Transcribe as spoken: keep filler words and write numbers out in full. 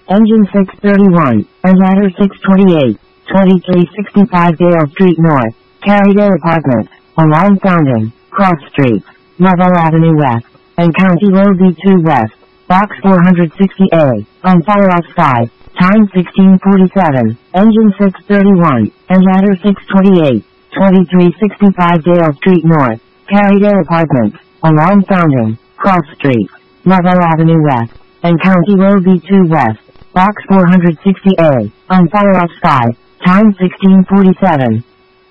Engine six thirty-one, and ladder six twenty-eight, twenty-three sixty-five Dale Street North, Carrydale Apartments, along Fountain, Cross Streets, Marvell Avenue West, and County Road B two West, Box four sixty A, on fire outside, time sixteen forty-seven, engine six thirty-one, and ladder six twenty-eight, twenty-three sixty-five Dale Street North, Carrydale Apartments, along Fountain, Cross Streets, Marvell Avenue West, and County Road B two West, Box four sixty A, on fire outside, time sixteen forty-seven.